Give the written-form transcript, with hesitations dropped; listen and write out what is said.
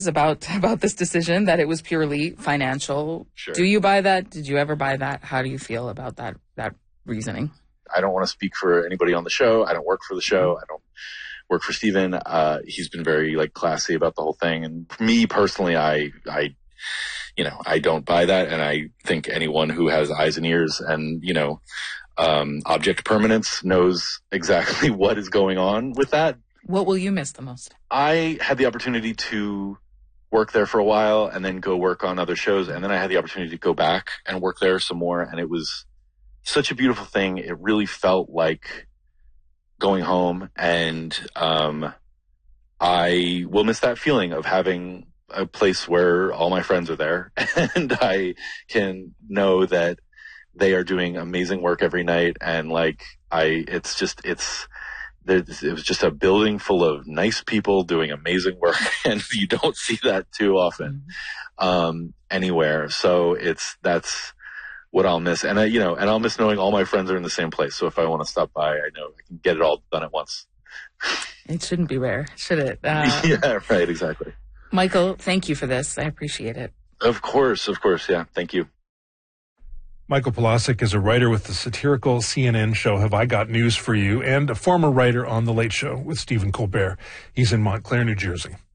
about this decision, that it was purely financial. Sure. Do you buy that? Did you ever buy that? How do you feel about that reasoning? I don't want to speak for anybody on the show. I don't work for the show. I don't work for Steven. He's been very classy about the whole thing. And for me personally, I don't buy that. And I think anyone who has eyes and ears and, object permanence knows exactly what is going on with that. What will you miss the most? I had the opportunity to work there for a while and then go work on other shows. And then I had the opportunity to go back and work there some more. And it was such a beautiful thing. It really felt like going home, and I will miss that feeling of having a place where all my friends are there and I can know that they are doing amazing work every night. And it was just a building full of nice people doing amazing work, and you don't see that too often anywhere. So that's what I'll miss. And and I'll miss knowing all my friends are in the same place. So if I want to stop by, I know I can get it all done at once. It shouldn't be rare, should it? Yeah, right, exactly. Michael, thank you for this. I appreciate it. Of course. Yeah. Thank you. Michael Pawlowski is a writer with the satirical CNN show Have I Got News for You, and a former writer on The Late Show with Stephen Colbert. He's in Montclair, New Jersey.